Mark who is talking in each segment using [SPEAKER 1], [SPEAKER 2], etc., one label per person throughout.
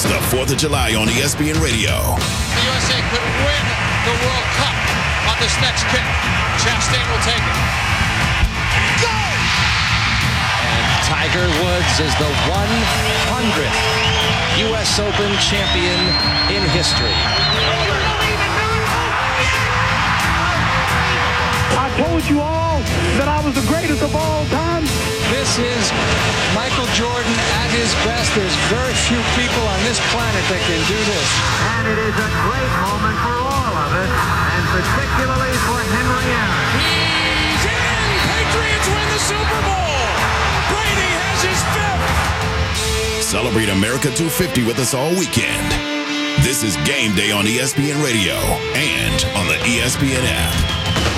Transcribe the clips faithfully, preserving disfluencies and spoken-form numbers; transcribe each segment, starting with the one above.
[SPEAKER 1] the fourth of July on E S P N Radio.
[SPEAKER 2] The U S A could win the World Cup on this next kick. Chastain will take it. Go!
[SPEAKER 3] And Tiger Woods is the one hundredth U S Open champion in history.
[SPEAKER 4] I told you all that I was the greatest of all time.
[SPEAKER 3] This is Michael Jordan at his best. There's very few people on this planet that can do this.
[SPEAKER 5] And it is a great moment for all of us, and particularly for Henry Aaron.
[SPEAKER 2] He's in! Patriots win the Super Bowl! Brady has his fifth!
[SPEAKER 1] Celebrate America two fifty with us all weekend. This is Game Day on E S P N Radio and on the E S P N app.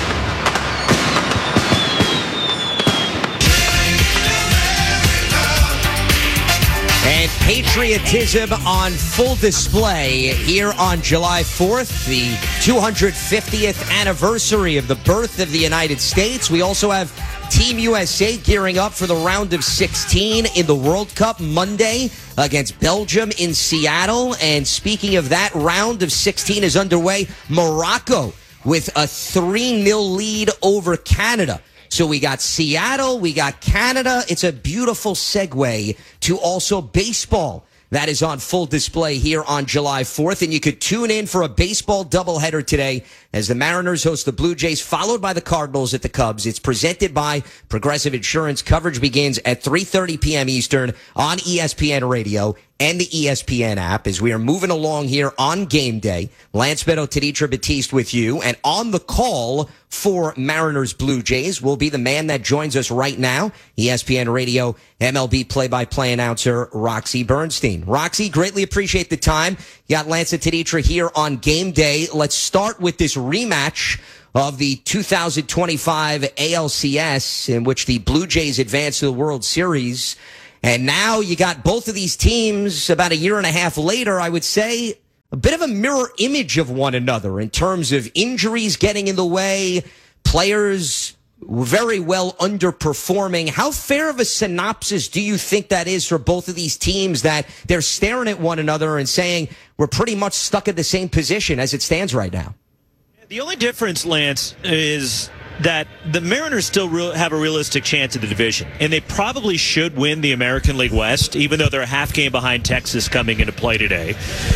[SPEAKER 6] And patriotism on full display here on July fourth, the two hundred fiftieth anniversary of the birth of the United States. We also have Team U S A gearing up for the round of sixteen in the World Cup Monday against Belgium in Seattle. And speaking of that, round of sixteen is underway. Morocco with a three nil lead over Canada. So we got Seattle, we got Canada. It's a beautiful segue to also baseball that is on full display here on July fourth. And you could tune in for a baseball doubleheader today as the Mariners host the Blue Jays, followed by the Cardinals at the Cubs. It's presented by Progressive Insurance. Coverage begins at three thirty p.m. Eastern on E S P N Radio and the E S P N app as we are moving along here on Game Day. Lance Meadow, Tenitra Batiste with you. And on the call for Mariners Blue Jays will be the man that joins us right now, E S P N Radio M L B play-by-play announcer Roxy Bernstein. Roxy, greatly appreciate the time. You got Lance and Tenitra here on Game Day. Let's start with this rematch of the two thousand twenty-five A L C S in which the Blue Jays advanced to the World Series. And now you got both of these teams about a year and a half later, I would say, a bit of a mirror image of one another in terms of injuries getting in the way, players very well underperforming. How fair of a synopsis do you think that is for both of these teams, that they're staring at one another and saying we're pretty much stuck at the same position as it stands right now?
[SPEAKER 7] The only difference, Lance, is that the Mariners still real, have a realistic chance at the division, and they probably should win the American League West, even though they're a half game behind Texas coming into play today.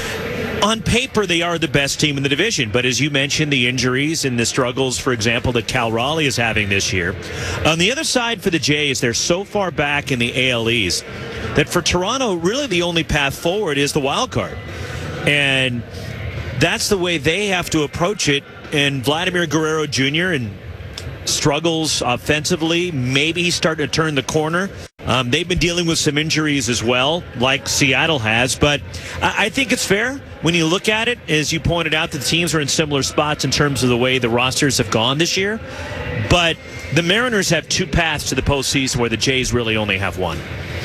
[SPEAKER 7] On paper, they are the best team in the division, but as you mentioned, the injuries and the struggles, for example, that Cal Raleigh is having this year. On the other side for the Jays, they're so far back in the A L East that for Toronto, really the only path forward is the wild card. And that's the way they have to approach it. And Vladimir Guerrero Junior and struggles offensively. Maybe he's starting to turn the corner. Um, they've been dealing with some injuries as well, like Seattle has. But I, I think it's fair when you look at it, as you pointed out, the teams are in similar spots in terms of the way the rosters have gone this year. But the Mariners have two paths to the postseason where the Jays really only have one.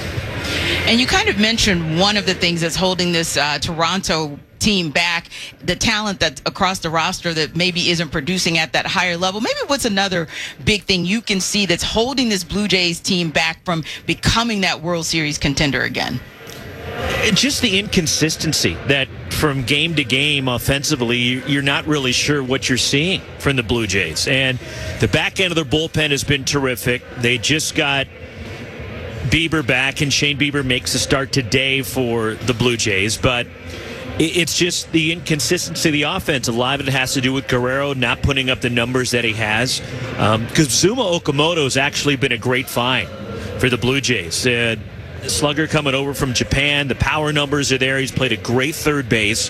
[SPEAKER 8] And you kind of mentioned one of the things that's holding this uh, Toronto team back, the talent that's across the roster that maybe isn't producing at that higher level. Maybe what's another big thing you can see that's holding this Blue Jays team back from becoming that World Series contender again?
[SPEAKER 7] Just the inconsistency that from game to game offensively, you're not really sure what you're seeing from the Blue Jays. And the back end of their bullpen has been terrific. They just got Bieber back, and Shane Bieber makes a start today for the Blue Jays. But it's just the inconsistency of the offense. A lot of it has to do with Guerrero not putting up the numbers that he has. Because um, Zuma Okamoto has actually been a great find for the Blue Jays. Uh, slugger coming over from Japan. The power numbers are there. He's played a great third base.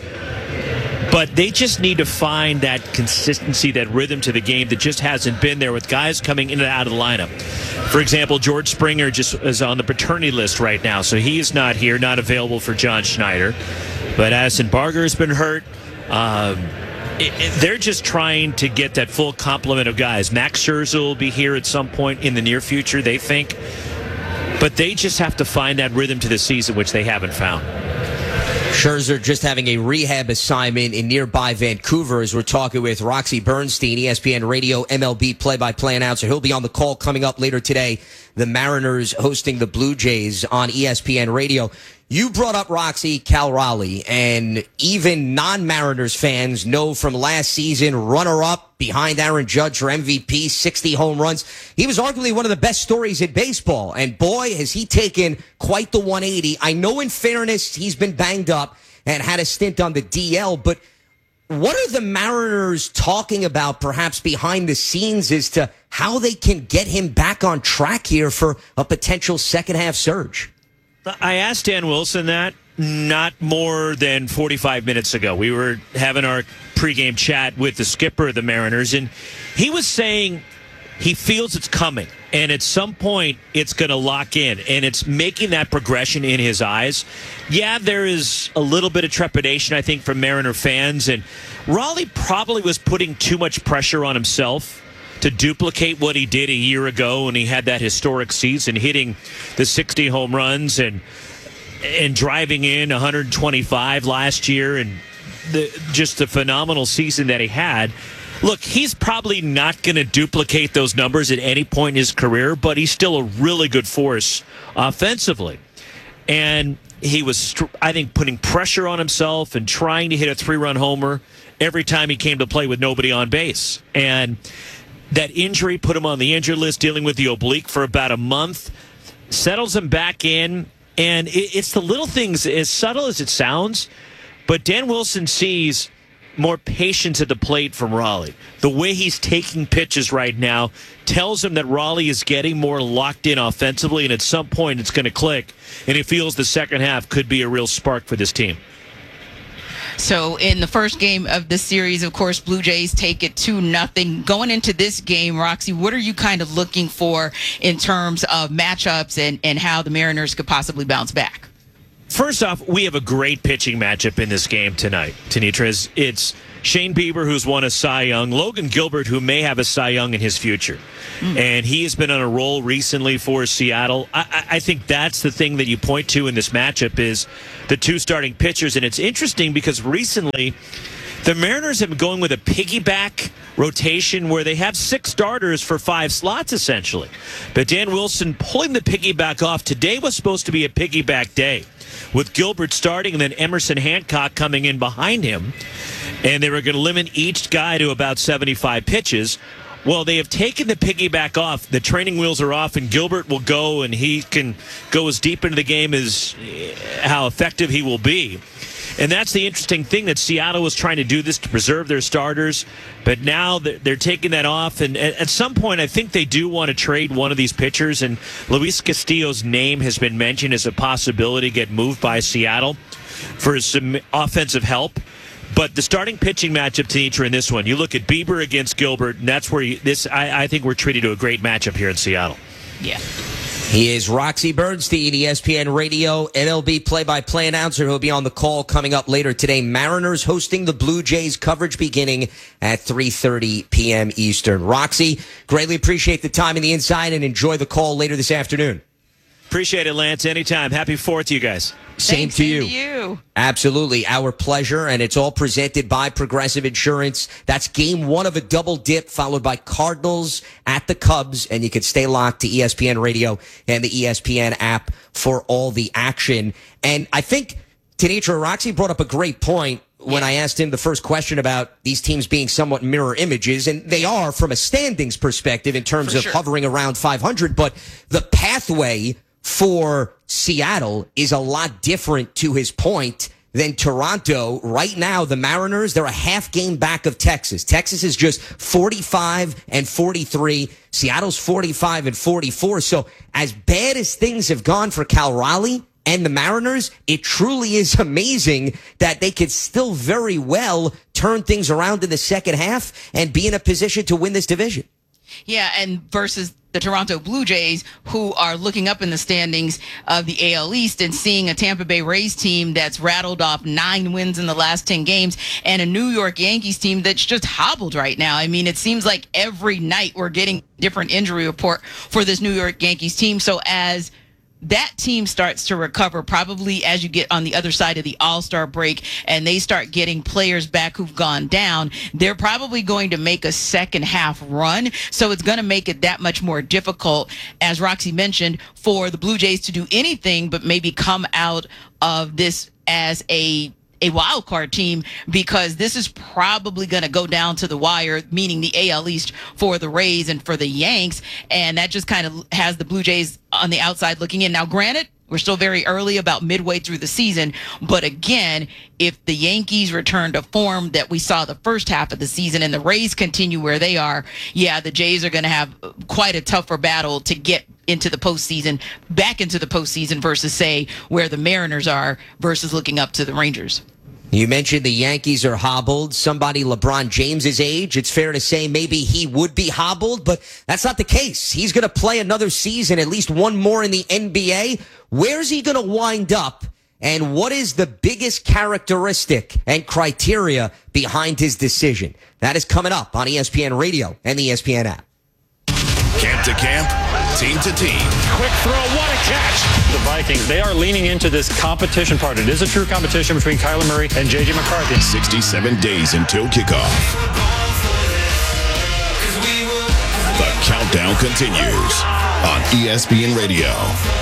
[SPEAKER 7] But they just need to find that consistency, that rhythm to the game that just hasn't been there with guys coming in and out of the lineup. For example, George Springer just is on the paternity list right now, so he is not here, not available for John Schneider. But Addison Barger has been hurt. Um, it, it, they're just trying to get that full complement of guys. Max Scherzer will be here at some point in the near future, they think. But they just have to find that rhythm to the season, which they haven't found.
[SPEAKER 6] Scherzer just having a rehab assignment in nearby Vancouver as we're talking with Roxy Bernstein, E S P N Radio M L B play-by-play announcer. He'll be on the call coming up later today. The Mariners hosting the Blue Jays on E S P N Radio. You brought up Roxy Cal Raleigh, and even non-Mariners fans know from last season, runner-up behind Aaron Judge for M V P, sixty home runs. He was arguably one of the best stories in baseball, and boy, has he taken quite the one eighty. I know in fairness, he's been banged up and had a stint on the D L, but what are the Mariners talking about perhaps behind the scenes as to how they can get him back on track here for a potential second-half surge?
[SPEAKER 7] I asked Dan Wilson that not more than forty-five minutes ago. We were having our pregame chat with the skipper of the Mariners, and he was saying he feels it's coming, and at some point it's going to lock in, and it's making that progression in his eyes. Yeah, there is a little bit of trepidation, I think, from Mariner fans, and Raleigh probably was putting too much pressure on himself to duplicate what he did a year ago when he had that historic season, hitting the sixty home runs and and driving in one hundred twenty-five last year, and the, just the phenomenal season that he had. Look, he's probably not going to duplicate those numbers at any point in his career, but he's still a really good force offensively. And he was, I think, putting pressure on himself and trying to hit a three-run homer every time he came to play with nobody on base. And that injury put him on the injured list, dealing with the oblique for about a month, settles him back in. And it's the little things, as subtle as it sounds, but Dan Wilson sees more patience at the plate from Raleigh. The way he's taking pitches right now tells him that Raleigh is getting more locked in offensively, and at some point it's going to click, and he feels the second half could be a real spark for this team.
[SPEAKER 8] So in the first game of the series, of course, Blue Jays take it two nothing. Going into this game, Roxy, what are you kind of looking for in terms of matchups and, and how the Mariners could possibly bounce back?
[SPEAKER 7] First off, we have a great pitching matchup in this game tonight, Tanitra. It's Shane Bieber, who's won a Cy Young, Logan Gilbert, who may have a Cy Young in his future. Mm. And he has been on a roll recently for Seattle. I, I think that's the thing that you point to in this matchup is the two starting pitchers. And it's interesting because recently the Mariners have been going with a piggyback rotation where they have six starters for five slots, essentially. But Dan Wilson pulling the piggyback off. Today was supposed to be a piggyback day, with Gilbert starting and then Emerson Hancock coming in behind him. And they were going to limit each guy to about seventy-five pitches. Well, they have taken the piggyback off. The training wheels are off, and Gilbert will go, and he can go as deep into the game as how effective he will be. And that's the interesting thing, that Seattle was trying to do this to preserve their starters, but now they're taking that off. And at some point, I think they do want to trade one of these pitchers, and Luis Castillo's name has been mentioned as a possibility to get moved by Seattle for some offensive help. But the starting pitching matchup, Tanitra, in this one, you look at Bieber against Gilbert, and that's where you, this I, I think we're treated to a great matchup here in Seattle.
[SPEAKER 8] Yeah.
[SPEAKER 6] He is Roxy Bernstein, E S P N Radio M L B play-by-play announcer. He'll be on the call coming up later today. Mariners hosting the Blue Jays, coverage beginning at three thirty p.m. Eastern. Roxy, greatly appreciate the time and the insight, and enjoy the call later this afternoon.
[SPEAKER 7] Appreciate it, Lance. Anytime. Happy fourth to you guys.
[SPEAKER 6] Same
[SPEAKER 8] Thanks,
[SPEAKER 6] to you.
[SPEAKER 8] Same to you.
[SPEAKER 6] Absolutely. Our pleasure. And it's all presented by Progressive Insurance. That's game one of a double dip, followed by Cardinals at the Cubs. And you can stay locked to E S P N Radio and the E S P N app for all the action. And I think Tanitra, Roxy brought up a great point when I asked him the first question about these teams being somewhat mirror images, and they are from a standings perspective in terms
[SPEAKER 8] For
[SPEAKER 6] of
[SPEAKER 8] sure.
[SPEAKER 6] hovering around five hundred, but the pathway for Seattle is a lot different, to his point, than Toronto. Right now, the Mariners, they're a half game back of Texas. Texas is just forty-five and forty-three. Seattle's forty-five and forty-four. So as bad as things have gone for Cal Raleigh and the Mariners, it truly is amazing that they could still very well turn things around in the second half and be in a position to win this division.
[SPEAKER 8] Yeah, and versus the Toronto Blue Jays, who are looking up in the standings of the A L East and seeing a Tampa Bay Rays team that's rattled off nine wins in the last ten games, and a New York Yankees team that's just hobbled right now. I mean, it seems like every night we're getting different injury report for this New York Yankees team. So as that team starts to recover probably as you get on the other side of the All-Star break and they start getting players back who've gone down, they're probably going to make a second half run. So it's going to make it that much more difficult, as Roxy mentioned, for the Blue Jays to do anything but maybe come out of this as a a wild card team, because this is probably going to go down to the wire, meaning the A L East for the Rays and for the Yanks. And that just kind of has the Blue Jays on the outside looking in. Now, granted, we're still very early, about midway through the season. But again, if the Yankees return to form that we saw the first half of the season and the Rays continue where they are, yeah, the Jays are going to have quite a tougher battle to get into the postseason, back into the postseason versus, say, where the Mariners are versus looking up to the Rangers.
[SPEAKER 6] You mentioned the Yankees are hobbled. Somebody LeBron James's age, it's fair to say maybe he would be hobbled, but that's not the case. He's going to play another season, at least one more in the N B A. Where's he going to wind up? And what is the biggest characteristic and criteria behind his decision? That is coming up on E S P N Radio and the E S P N app.
[SPEAKER 1] Camp to camp, team to team.
[SPEAKER 9] Quick throw, what a catch! The Vikings, they are leaning into this competition part. It is a true competition between Kyler Murray and J J McCarthy.
[SPEAKER 1] sixty-seven days until kickoff. The countdown continues on E S P N Radio.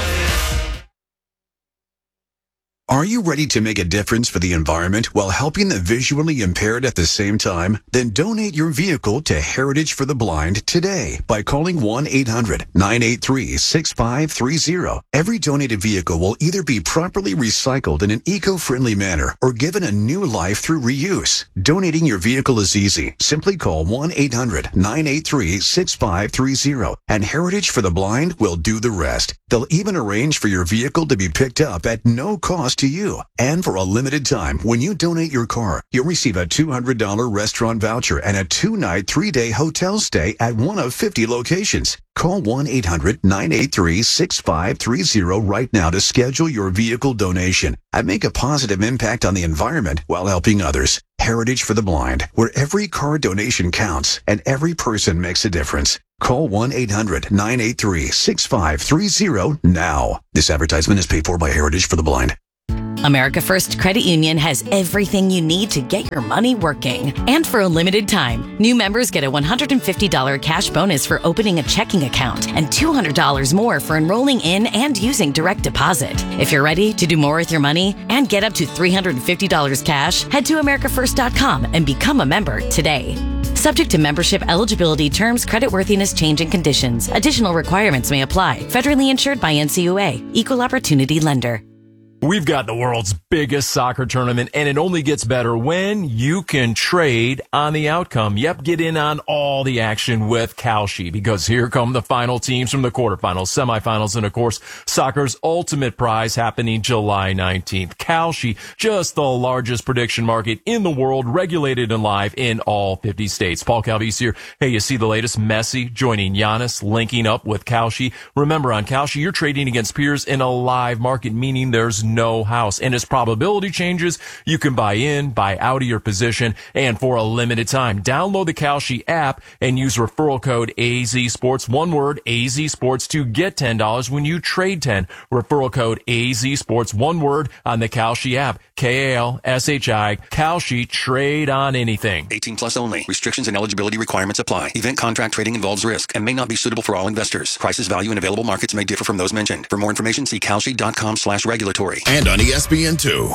[SPEAKER 10] Are you ready to make a difference for the environment while helping the visually impaired at the same time? Then donate your vehicle to Heritage for the Blind today by calling one eight hundred nine eight three six five three zero. Every donated vehicle will either be properly recycled in an eco-friendly manner or given a new life through reuse. Donating your vehicle is easy. Simply call one eight hundred nine eight three six five three zero and Heritage for the Blind will do the rest. They'll even arrange for your vehicle to be picked up at no cost to you. And for a limited time, when you donate your car, you'll receive a two hundred dollars restaurant voucher and a two-night, three-day hotel stay at one of fifty locations. Call one eight hundred nine eight three six five three zero right now to schedule your vehicle donation and make a positive impact on the environment while helping others. Heritage for the Blind, where every car donation counts and every person makes a difference. Call one eight hundred nine eight three six five three zero now. This advertisement is paid for by Heritage for the Blind.
[SPEAKER 11] America First Credit Union has everything you need to get your money working. And for a limited time, new members get a one hundred fifty dollars cash bonus for opening a checking account and two hundred dollars more for enrolling in and using direct deposit. If you're ready to do more with your money and get up to three hundred fifty dollars cash, head to america first dot com and become a member today. Subject to membership eligibility, terms, creditworthiness, change, and conditions. Additional requirements may apply. Federally insured by N C U A. Equal Opportunity Lender.
[SPEAKER 12] We've got the world's biggest soccer tournament, and it only gets better when you can trade on the outcome. Yep, get in on all the action with Kalshi, because here come the final teams from the quarterfinals, semifinals, and of course, soccer's ultimate prize happening July nineteenth. Kalshi, just the largest prediction market in the world, regulated and live in all fifty states. Paul Calvise here. Hey, you see the latest? Messi joining Giannis, linking up with Kalshi. Remember, on Kalshi, you're trading against peers in a live market, meaning there's no house. And as probability changes, you can buy in, buy out of your position, and for a limited time, download the Kalshi app and use referral code A Z Sports, one word, A Z Sports, to get ten dollars when you trade ten. Referral code A Z Sports, one word, on the Kalshi app. K A L S H I, Kalshi, trade on anything.
[SPEAKER 13] eighteen plus only. Restrictions and eligibility requirements apply. Event contract trading involves risk and may not be suitable for all investors. Prices, value, and available markets may differ from those mentioned. For more information, see kalshi.com slash regulatory.
[SPEAKER 1] And on E S P N two.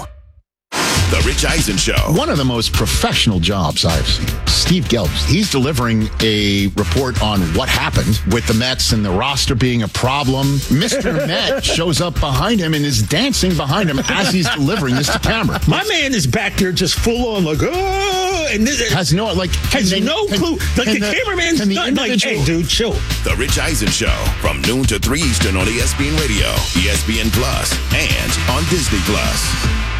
[SPEAKER 1] The Rich Eisen Show.
[SPEAKER 14] One of the most professional jobs I've seen. Steve Gelbs. He's delivering a report on what happened with the Mets and the roster being a problem. Mister Met shows up behind him and is dancing behind him as he's delivering this to camera.
[SPEAKER 15] My man is back there just full on like, oh, and this
[SPEAKER 14] has no like
[SPEAKER 15] has
[SPEAKER 14] they,
[SPEAKER 15] no
[SPEAKER 14] can,
[SPEAKER 15] clue. Like the, the cameraman's the not like, hey, dude, chill.
[SPEAKER 1] The Rich Eisen Show from noon to three Eastern on E S P N Radio, E S P N Plus, and on Disney Plus.